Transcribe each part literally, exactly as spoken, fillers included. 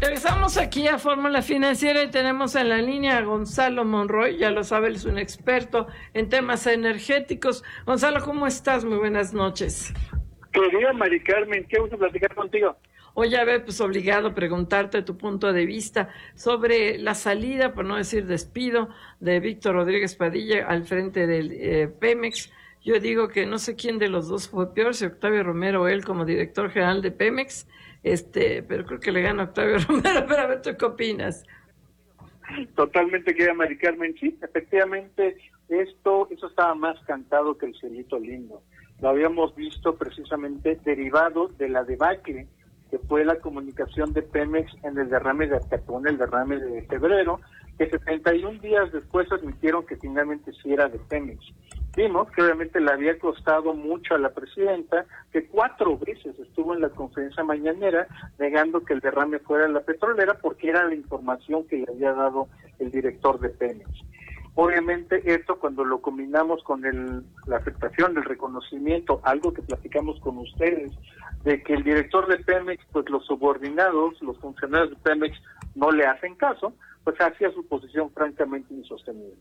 Regresamos aquí a Fórmula Financiera y tenemos en la línea a Gonzalo Monroy, ya lo sabe, él es un experto en temas energéticos. Gonzalo, ¿cómo estás? Muy buenas noches. Querida Mari Carmen, qué gusto platicar contigo. Oye, a ver, pues obligado a preguntarte tu punto de vista sobre la salida, por no decir despido, de Víctor Rodríguez Padilla al frente del eh, Pemex. Yo digo que no sé quién de los dos fue peor, si Octavio Romero o él como director general de Pemex, este, pero creo que le gana Octavio Romero. Pero a ver, ¿tú qué opinas? Totalmente, querida Mari Carmen, sí, efectivamente, esto, eso estaba más cantado que el cielito lindo. Lo habíamos visto precisamente derivado de la debacle que fue la comunicación de Pemex en el derrame de Acapulco, el derrame de febrero, que setenta y un días después admitieron que finalmente sí era de Pemex. Vimos que obviamente le había costado mucho a la presidenta, que cuatro veces estuvo en la conferencia mañanera negando que el derrame fuera la petrolera, porque era la información que le había dado el director de Pemex. Obviamente esto, cuando lo combinamos con el, la aceptación, el reconocimiento, algo que platicamos con ustedes, de que el director de Pemex, pues los subordinados, los funcionarios de Pemex no le hacen caso, pues hacía su posición francamente insostenible.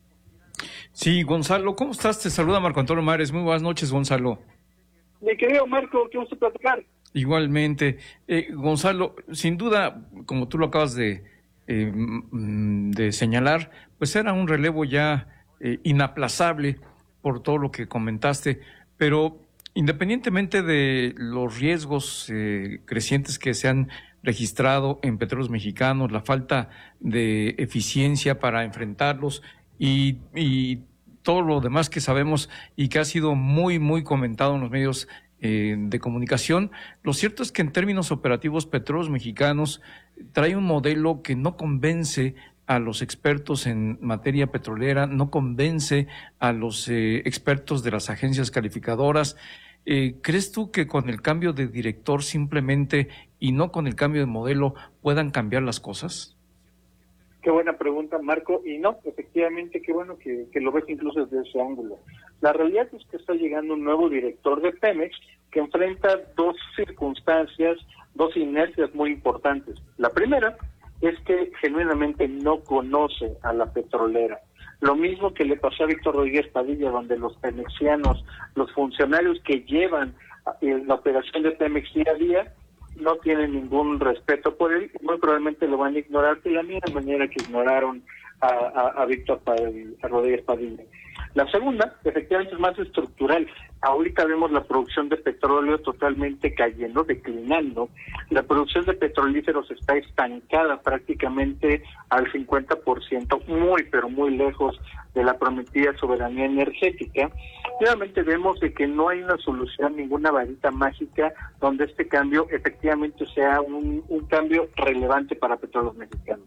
Sí, Gonzalo, ¿cómo estás? Te saluda Marco Antonio Mares. Muy buenas noches, Gonzalo. Mi querido Marco, qué gusto platicar. Igualmente. Eh, Gonzalo, sin duda, como tú lo acabas de, eh, de señalar, pues era un relevo ya eh, inaplazable por todo lo que comentaste, pero independientemente de los riesgos eh, crecientes que se han registrado en Petróleos Mexicanos, la falta de eficiencia para enfrentarlos y, y todo lo demás que sabemos y que ha sido muy, muy comentado en los medios eh, de comunicación, lo cierto es que en términos operativos Petróleos Mexicanos trae un modelo que no convence a los expertos en materia petrolera, no convence a los eh, expertos de las agencias calificadoras. Eh, ¿Crees tú que con el cambio de director simplemente y no con el cambio de modelo puedan cambiar las cosas? Qué buena pregunta, Marco, y no, efectivamente, qué bueno que, que lo ves incluso desde ese ángulo. La realidad es que está llegando un nuevo director de Pemex que enfrenta dos circunstancias, dos inercias muy importantes. La primera es que genuinamente no conoce a la petrolera. Lo mismo que le pasó a Víctor Rodríguez Padilla, donde los pemexianos, los funcionarios que llevan la operación de Pemex día a día, no tienen ningún respeto por él, muy probablemente lo van a ignorar de la misma manera que ignoraron a, a, a Víctor Padilla, a Rodríguez Padilla. La segunda, efectivamente, es más estructural. Ahorita vemos la producción de petróleo totalmente cayendo, declinando. La producción de petrolíferos está estancada prácticamente al cincuenta por ciento, muy, pero muy lejos de la prometida soberanía energética. Nuevamente vemos de que no hay una solución, ninguna varita mágica donde este cambio efectivamente sea un, un cambio relevante para Petróleos Mexicanos.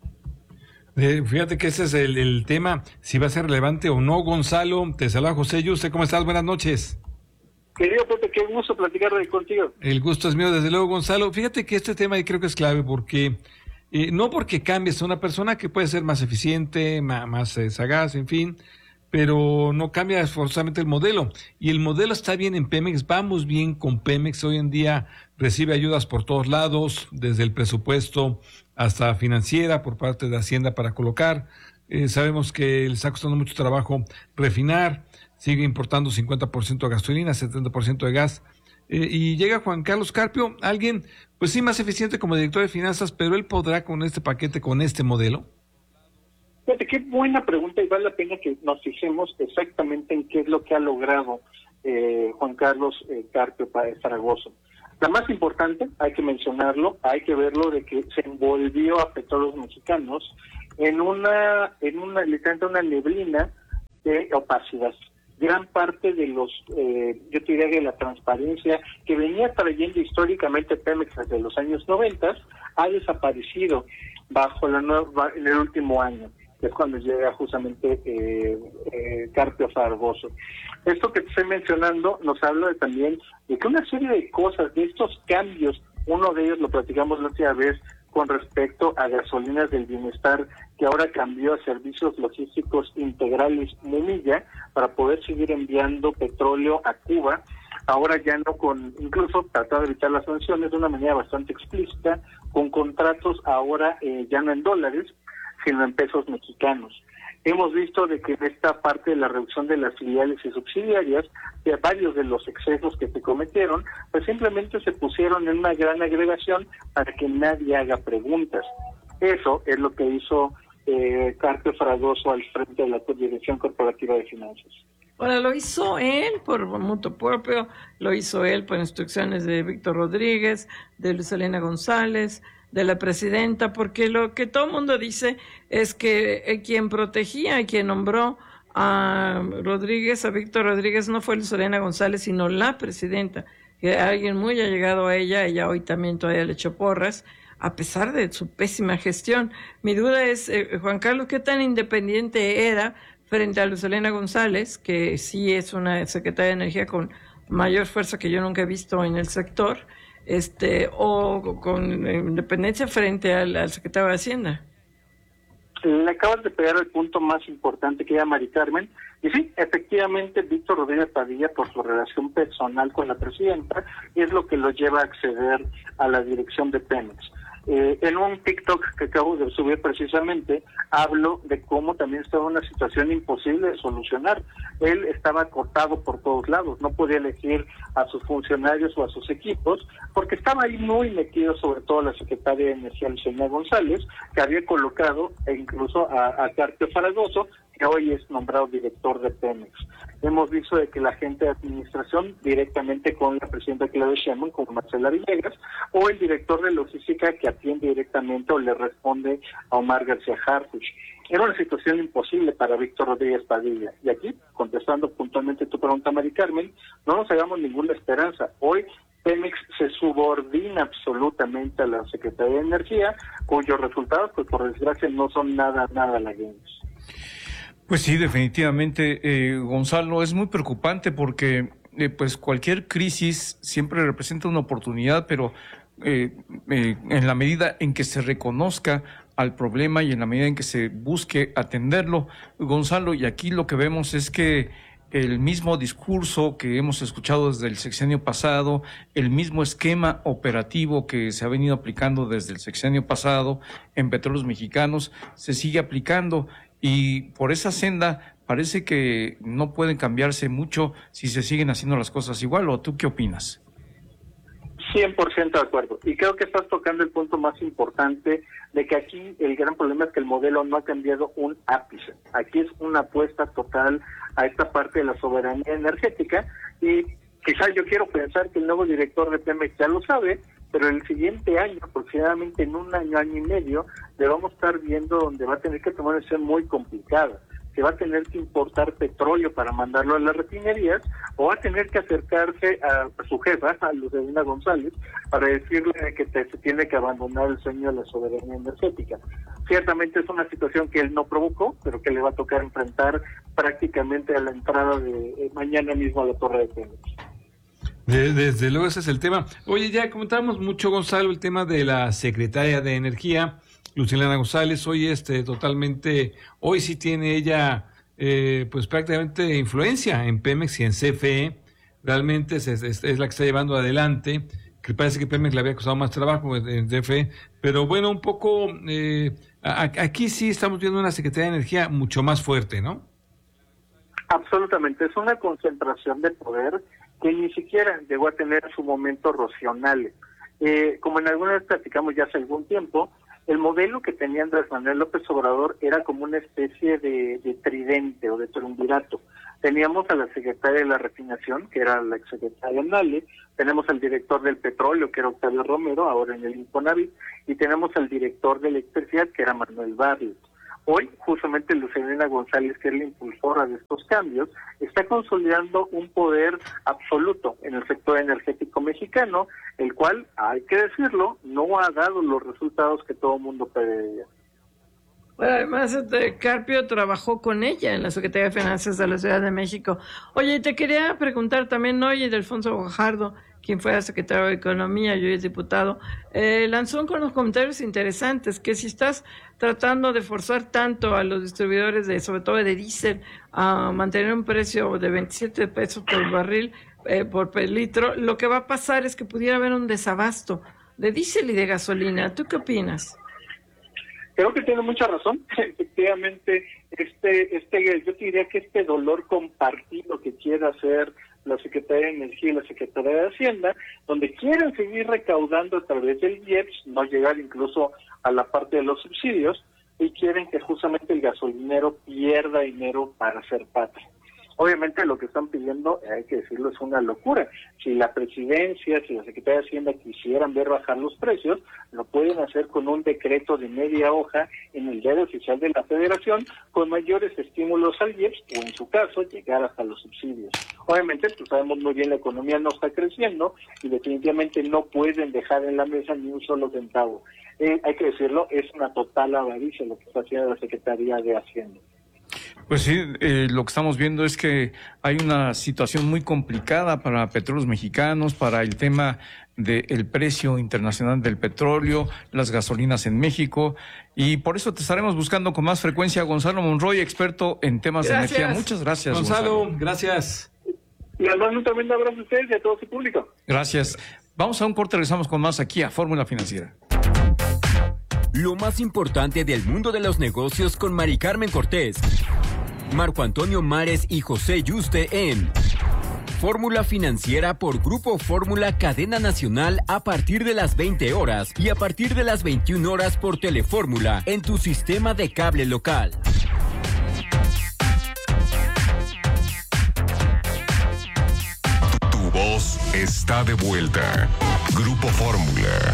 Eh, fíjate que ese es el, el tema, si va a ser relevante o no. Gonzalo, te saluda José Yuste, ¿cómo estás? Buenas noches. Querido Pepe, qué gusto platicar contigo. El gusto es mío, desde luego, Gonzalo. Fíjate que este tema yo creo que es clave porque, eh, no porque cambies a una persona que puede ser más eficiente, más, más eh, sagaz, en fin, pero no cambia forzosamente el modelo. Y el modelo está bien en Pemex, vamos bien con Pemex. Hoy en día recibe ayudas por todos lados, desde el presupuesto hasta financiera por parte de Hacienda para colocar. Eh, sabemos que le está costando mucho trabajo refinar, sigue importando cincuenta por ciento de gasolina, setenta por ciento de gas. Eh, y llega Juan Carlos Carpio, alguien, pues sí, más eficiente como director de finanzas, pero él podrá con este paquete, con este modelo. Fíjate, qué buena pregunta y vale la pena que nos fijemos exactamente en qué es lo que ha logrado eh, Juan Carlos eh, Carpio Zaragoza. La más importante, hay que mencionarlo, hay que verlo, de que se envolvió a Petróleos Mexicanos en una, en una, literalmente una neblina de opacidad. Gran parte de los, eh, yo te diría que la transparencia que venía trayendo históricamente Pemex desde los años noventa ha desaparecido bajo la nueva, en el último año, que es cuando llega justamente eh, eh, Carpio Zaragoza. Esto que te estoy mencionando nos habla de, también de que una serie de cosas, de estos cambios, uno de ellos lo platicamos la última vez con respecto a Gasolinas del Bienestar, que ahora cambió a Servicios Logísticos Integrales Munilla para poder seguir enviando petróleo a Cuba. Ahora ya no con, incluso tratar de evitar las sanciones de una manera bastante explícita, con contratos ahora eh, ya no en dólares, sino en pesos mexicanos. Hemos visto de que en esta parte de la reducción de las filiales y subsidiarias, de varios de los excesos que se cometieron, pues simplemente se pusieron en una gran agregación para que nadie haga preguntas. Eso es lo que hizo eh, Carpio Fragoso al frente de la Dirección Corporativa de Finanzas. Ahora, lo hizo él por mutuo propio, lo hizo él por instrucciones de Víctor Rodríguez, de Luz Helena González, de la presidenta, porque lo que todo el mundo dice es que eh, quien protegía y quien nombró a Rodríguez, a Víctor Rodríguez, no fue Luz Helena González, sino la presidenta, que alguien muy allegado a ella, ella hoy también todavía le echó porras, a pesar de su pésima gestión. Mi duda es, eh, Juan Carlos, ¿qué tan independiente era frente a Luz Helena González, que sí es una secretaria de Energía con mayor fuerza que yo nunca he visto en el sector, este o con independencia frente al, al secretario de Hacienda? Le acabas de pegar el punto más importante que ella, Mari Carmen, y sí, efectivamente Víctor Rodríguez Padilla, por su relación personal con la presidenta, es lo que lo lleva a acceder a la dirección de Pemex. Eh, en un TikTok que acabo de subir precisamente, hablo de cómo también estaba una situación imposible de solucionar. Él estaba cortado por todos lados, no podía elegir a sus funcionarios o a sus equipos, porque estaba ahí muy metido, sobre todo la secretaria de Energía, Lucena González, que había colocado e incluso a, a Carpio Fragoso, que hoy es nombrado director de Pemex. Hemos visto de que la gente de administración directamente con la presidenta Claudia Sheinbaum, como Marcela Villegas, o el director de logística que atiende directamente o le responde a Omar García Harfuch. Era una situación imposible para Víctor Rodríguez Padilla. Y aquí, contestando puntualmente tu pregunta, Mari Carmen, no nos hagamos ninguna esperanza. Hoy Pemex se subordina absolutamente a la Secretaría de Energía, cuyos resultados, pues por desgracia, no son nada, nada halagüeños. Pues sí, definitivamente, eh, Gonzalo, es muy preocupante porque eh, pues cualquier crisis siempre representa una oportunidad, pero eh, eh, en la medida en que se reconozca al problema y en la medida en que se busque atenderlo, Gonzalo, y aquí lo que vemos es que el mismo discurso que hemos escuchado desde el sexenio pasado, el mismo esquema operativo que se ha venido aplicando desde el sexenio pasado en Petróleos Mexicanos, se sigue aplicando. Y por esa senda parece que no pueden cambiarse mucho si se siguen haciendo las cosas igual. ¿O tú qué opinas? cien por ciento de acuerdo. Y creo que estás tocando el punto más importante de que aquí el gran problema es que el modelo no ha cambiado un ápice. Aquí es una apuesta total a esta parte de la soberanía energética y quizás yo quiero pensar que el nuevo director de Pemex ya lo sabe, pero el siguiente año, aproximadamente en un año, año y medio, le vamos a estar viendo donde va a tener que tomar una decisión muy complicada. Se va a tener que importar petróleo para mandarlo a las refinerías o va a tener que acercarse a, a su jefa, a Luz Helena González, para decirle que te, se tiene que abandonar el sueño de la soberanía energética. Ciertamente es una situación que él no provocó, pero que le va a tocar enfrentar prácticamente a la entrada de eh, mañana mismo a la Torre de Pemex. Desde luego ese es el tema. Oye, ya comentábamos mucho, Gonzalo, el tema de la secretaria de Energía, Luz Helena González. Hoy este totalmente, hoy sí tiene ella eh, pues prácticamente influencia en Pemex y en C F E. Realmente es, es, es la que está llevando adelante, que parece que Pemex le había costado más trabajo en C F E. Pero bueno, un poco, eh, a, aquí sí estamos viendo una secretaria de Energía mucho más fuerte, ¿no? Absolutamente, es una concentración de poder que ni siquiera llegó a tener su momento Rocío Nale. Eh, como en alguna vez platicamos ya hace algún tiempo, el modelo que tenía Andrés Manuel López Obrador era como una especie de, de tridente o de triunvirato. Teníamos a la secretaria de la refinación, que era la exsecretaria Nale, tenemos al director del petróleo, que era Octavio Romero, ahora en el Infonavit, y tenemos al director de electricidad, que era Manuel Barrios. Hoy, justamente, Luz Helena González, que es la impulsora de estos cambios, está consolidando un poder absoluto en el sector energético mexicano, el cual, hay que decirlo, no ha dado los resultados que todo el mundo pedía. Bueno, además, este, Carpio trabajó con ella en la Secretaría de Finanzas de la Ciudad de México. Oye, te quería preguntar también, oye, de Alfonso Guajardo, quien fue secretario de Economía y hoy es diputado, eh, lanzó con los comentarios interesantes que si estás tratando de forzar tanto a los distribuidores, de sobre todo de diésel, a mantener un precio de veintisiete pesos por barril, eh, por litro, lo que va a pasar es que pudiera haber un desabasto de diésel y de gasolina. ¿Tú qué opinas? Creo que tiene mucha razón. Efectivamente, este, este, yo te diría que este dolor compartido que quiere hacer la Secretaría de Energía y la Secretaría de Hacienda, donde quieren seguir recaudando a través del I E P S, no llegar incluso a la parte de los subsidios, y quieren que justamente el gasolinero pierda dinero para hacer patria. Obviamente lo que están pidiendo, hay que decirlo, es una locura. Si la presidencia, si la Secretaría de Hacienda quisieran ver bajar los precios, lo pueden hacer con un decreto de media hoja en el diario oficial de la Federación, con mayores estímulos al I E P S, o en su caso, llegar hasta los subsidios. Obviamente, pues sabemos muy bien, la economía no está creciendo y definitivamente no pueden dejar en la mesa ni un solo centavo. Eh, hay que decirlo, es una total avaricia lo que está haciendo la Secretaría de Hacienda. Pues sí, eh, lo que estamos viendo es que hay una situación muy complicada para Petróleos Mexicanos, para el tema del precio internacional del petróleo, las gasolinas en México, y por eso te estaremos buscando con más frecuencia. Gonzalo Monroy, experto en temas Gracias. de energía. Muchas gracias, Gonzalo. Gonzalo. Gracias. Y además un tremendo abrazo a ustedes y a todo su público. Gracias. Vamos a un corte, regresamos con más aquí a Fórmula Financiera. Lo más importante del mundo de los negocios con Mari Carmen Cortés, Marco Antonio Mares y José Yuste en Fórmula Financiera por Grupo Fórmula Cadena Nacional a partir de las veinte horas y a partir de las veintiuna horas por Telefórmula en tu sistema de cable local. Tu voz está de vuelta. Grupo Fórmula.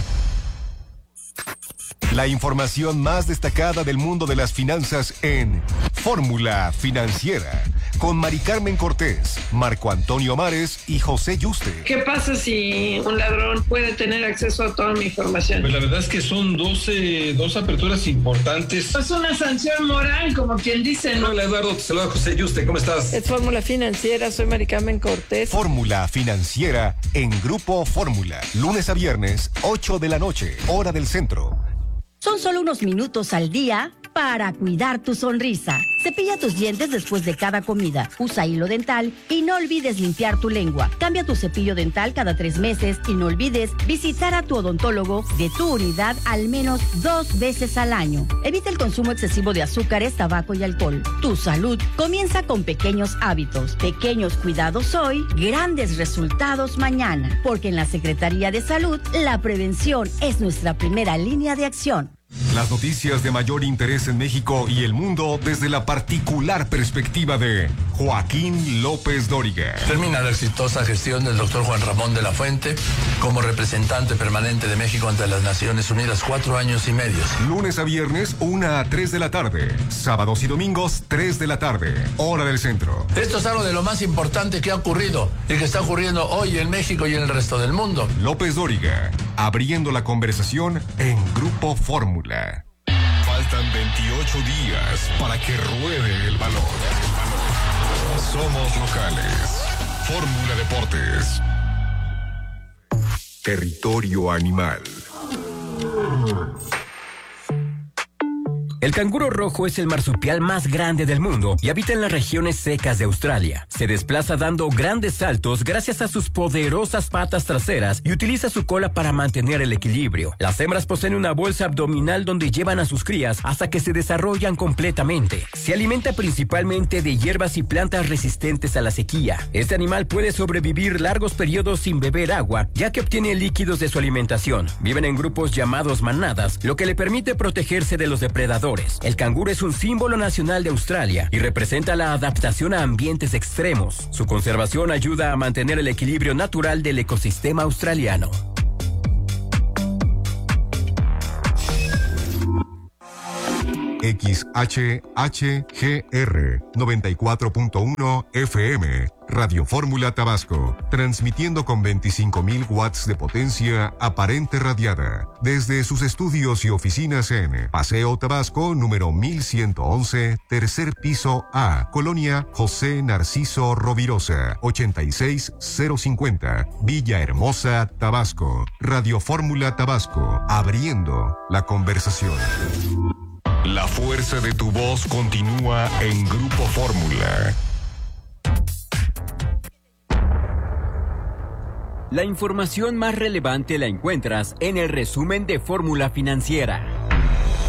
La información más destacada del mundo de las finanzas en Fórmula Financiera, con Mari Carmen Cortés, Marco Antonio Mares y José Yuste. ¿Qué pasa si un ladrón puede tener acceso a toda mi información? Pues la verdad es que son doce, dos aperturas importantes. Es una sanción moral, como quien dice, ¿no? Hola Eduardo, te saluda José Yuste, ¿cómo estás? Es Fórmula Financiera, soy Mari Carmen Cortés. Fórmula Financiera en Grupo Fórmula, lunes a viernes, ocho de la noche, hora del centro. Son solo unos minutos al día para cuidar tu sonrisa. Cepilla tus dientes después de cada comida. Usa hilo dental y no olvides limpiar tu lengua. Cambia tu cepillo dental cada tres meses y no olvides visitar a tu odontólogo de tu unidad al menos dos veces al año. Evita el consumo excesivo de azúcares, tabaco y alcohol. Tu salud comienza con pequeños hábitos. Pequeños cuidados hoy, grandes resultados mañana. Porque en la Secretaría de Salud, la prevención es nuestra primera línea de acción. Las noticias de mayor interés en México y el mundo desde la particular perspectiva de Joaquín López Dóriga. Termina la exitosa gestión del doctor Juan Ramón de la Fuente como representante permanente de México ante las Naciones Unidas, cuatro años y medio. Lunes a viernes, una a tres de la tarde. Sábados y domingos, tres de la tarde. Hora del centro. Esto es algo de lo más importante que ha ocurrido y que está ocurriendo hoy en México y en el resto del mundo. López Dóriga, abriendo la conversación en Grupo Fórmula. Faltan veintiocho días para que ruede el balón. Somos locales. Fórmula Deportes. Territorio animal. El canguro rojo es el marsupial más grande del mundo y habita en las regiones secas de Australia. Se desplaza dando grandes saltos gracias a sus poderosas patas traseras y utiliza su cola para mantener el equilibrio. Las hembras poseen una bolsa abdominal donde llevan a sus crías hasta que se desarrollan completamente. Se alimenta principalmente de hierbas y plantas resistentes a la sequía. Este animal puede sobrevivir largos periodos sin beber agua, ya que obtiene líquidos de su alimentación. Viven en grupos llamados manadas, lo que le permite protegerse de los depredadores. El canguro es un símbolo nacional de Australia y representa la adaptación a ambientes extremos. Su conservación ayuda a mantener el equilibrio natural del ecosistema australiano. X H H G R noventa y cuatro punto uno F M, Radio Fórmula Tabasco, transmitiendo con veinticinco mil watts de potencia aparente radiada, desde sus estudios y oficinas en Paseo Tabasco, número mil ciento once, tercer piso A, Colonia José Narciso Rovirosa, ochenta y seis cero cincuenta, Villahermosa, Tabasco. Radio Fórmula Tabasco, abriendo la conversación. La fuerza de tu voz continúa en Grupo Fórmula. La información más relevante la encuentras en el resumen de Fórmula Financiera.